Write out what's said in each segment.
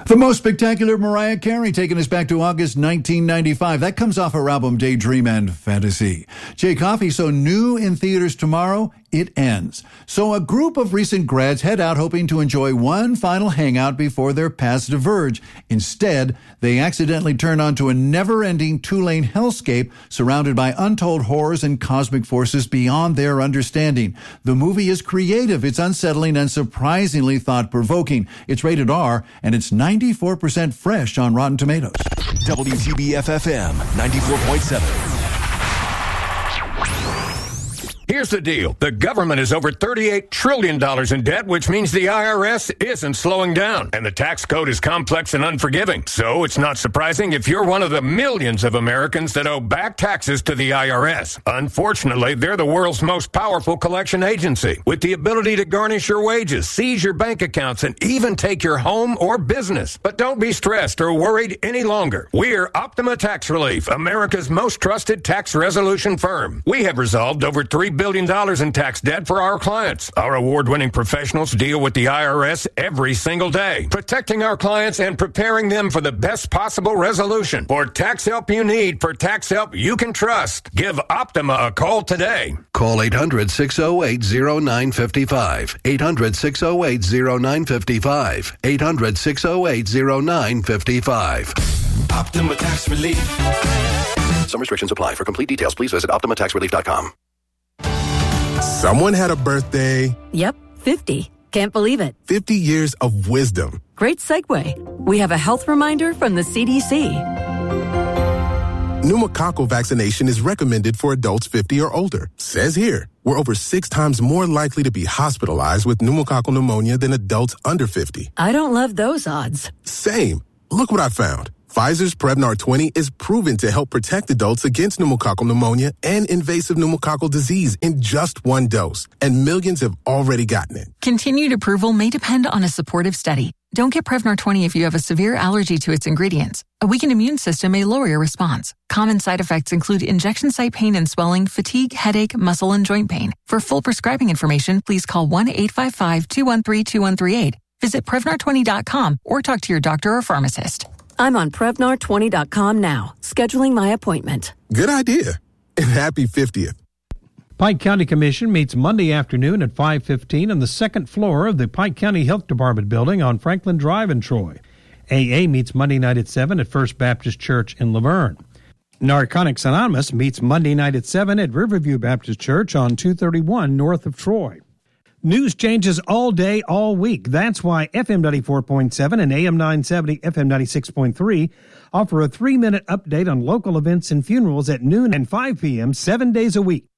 The most spectacular Mariah Carey, taking us back to August 1995. That comes off her album Daydream and Fantasy. Jay Coffey, so new in theaters tomorrow, it ends. So a group of recent grads head out hoping to enjoy one final hangout before their paths diverge. Instead, they accidentally turn onto a never-ending two-lane hellscape surrounded by untold horrors and cosmic forces beyond their understanding. The movie is creative, it's unsettling, and surprisingly thought-provoking. It's rated R, and it's 94% fresh on Rotten Tomatoes. WTBF-FM 94.7. Here's the deal. The government is over $38 trillion in debt, which means the IRS isn't slowing down. And the tax code is complex and unforgiving. So it's not surprising if you're one of the millions of Americans that owe back taxes to the IRS. Unfortunately, they're the world's most powerful collection agency, with the ability to garnish your wages, seize your bank accounts, and even take your home or business. But don't be stressed or worried any longer. We're Optima Tax Relief, America's most trusted tax resolution firm. We have resolved over $3 billion in tax debt for our clients. Our award-winning professionals deal with the IRS every single day, protecting our clients and preparing them for the best possible resolution. For tax help you need, for tax help you can trust, give Optima a call today. Call 800-608-0955. 800-608-0955. 800-608-0955. Optima Tax Relief. Some restrictions apply. For complete details, please visit OptimaTaxRelief.com. Someone had a birthday. Yep, 50. Can't believe it. 50 years of wisdom. Great segue. We have a health reminder from the CDC. Pneumococcal vaccination is recommended for adults 50 or older. Says here, we're over 6 times more likely to be hospitalized with pneumococcal pneumonia than adults under 50. I don't love those odds. Same. Look what I found. Pfizer's Prevnar 20 is proven to help protect adults against pneumococcal pneumonia and invasive pneumococcal disease in just one dose, and millions have already gotten it. Continued approval may depend on a supportive study. Don't get Prevnar 20 if you have a severe allergy to its ingredients. A weakened immune system may lower your response. Common side effects include injection site pain and swelling, fatigue, headache, muscle, and joint pain. For full prescribing information, please call 1-855-213-2138. Visit Prevnar20.com or talk to your doctor or pharmacist. I'm on Prevnar20.com now, scheduling my appointment. Good idea. And happy 50th. Pike County Commission meets Monday afternoon at 5:15 on the second floor of the Pike County Health Department building on Franklin Drive in Troy. AA meets Monday night at 7 at First Baptist Church in Laverne. Narcotics Anonymous meets Monday night at 7 at Riverview Baptist Church on 231 north of Troy. News changes all day, all week. That's why FM 94.7 and AM 970, FM 96.3 offer a 3-minute update on local events and funerals at noon and 5 p.m. 7 days a week.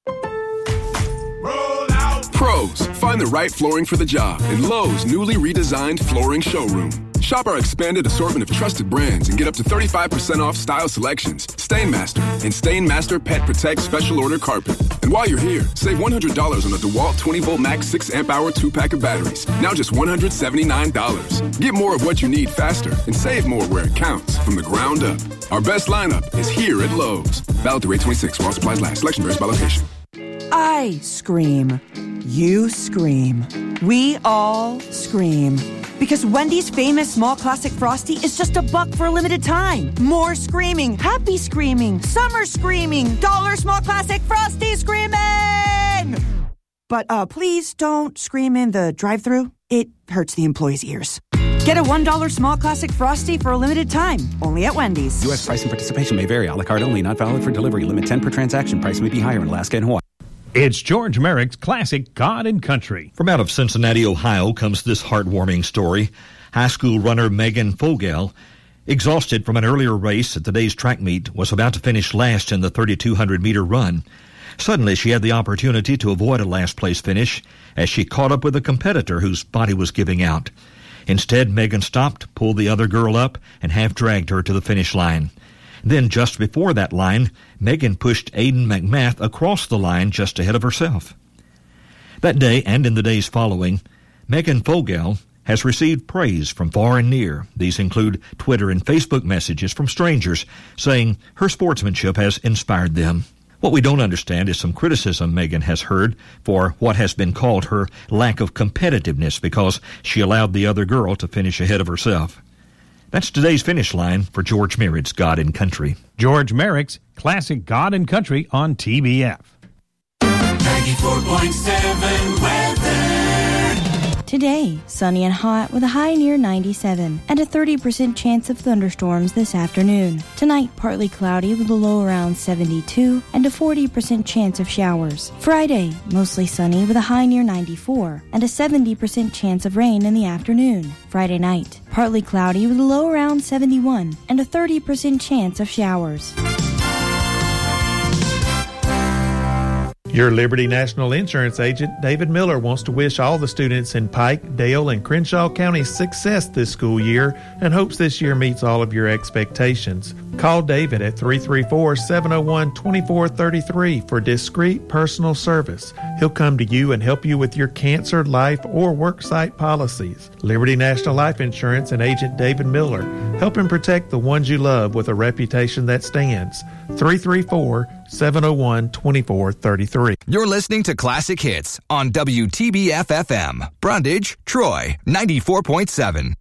Pros, find the right flooring for the job in Lowe's newly redesigned flooring showroom. Shop our expanded assortment of trusted brands and get up to 35% off style selections, Stainmaster, and Stainmaster Pet Protect Special Order Carpet. And while you're here, save $100 on a DeWalt 20-volt max 6-amp-hour 2-pack of batteries. Now just $179. Get more of what you need faster and save more where it counts from the ground up. Our best lineup is here at Lowe's. Valid through 8/26 while supplies last. Selection varies by location. I scream. You scream. We all scream. Because Wendy's famous small classic Frosty is just $1 for a limited time. More screaming, happy screaming, summer screaming, dollar small classic Frosty screaming! But please don't scream in the drive-thru. It hurts the employees' ears. Get a $1 small classic Frosty for a limited time, only at Wendy's. U.S. price and participation may vary. A la carte only, not valid for delivery. Limit 10 per transaction. Price may be higher in Alaska and Hawaii. It's George Merrick's classic God and Country. From out of Cincinnati, Ohio, comes this heartwarming story. High school runner Megan Fogel, exhausted from an earlier race at today's track meet, was about to finish last in the 3,200-meter run. Suddenly, she had the opportunity to avoid a last-place finish as she caught up with a competitor whose body was giving out. Instead, Megan stopped, pulled the other girl up, and half-dragged her to the finish line. Then, just before that line, Megan pushed Aiden McMath across the line just ahead of herself. That day, and in the days following, Megan Fogel has received praise from far and near. These include Twitter and Facebook messages from strangers saying her sportsmanship has inspired them. What we don't understand is some criticism Megan has heard for what has been called her lack of competitiveness because she allowed the other girl to finish ahead of herself. That's today's finish line for George Merritt's God and Country. George Merrick's classic God and Country on TBF. 94.7 weather. Today, sunny and hot with a high near 97 and a 30% chance of thunderstorms this afternoon. Tonight, partly cloudy with a low around 72 and a 40% chance of showers. Friday, mostly sunny with a high near 94 and a 70% chance of rain in the afternoon. Friday night, partly cloudy with a low around 71 and a 30% chance of showers. Your Liberty National Insurance agent, David Miller, wants to wish all the students in Pike, Dale, and Crenshaw counties success this school year and hopes this year meets all of your expectations. Call David at 334-701-2433 for discreet personal service. He'll come to you and help you with your cancer, life, or worksite policies. Liberty National Life Insurance and agent David Miller, helping protect the ones you love with a reputation that stands. 334-701-2433. You're listening to Classic Hits on WTBF-FM, Brundage, Troy, 94.7.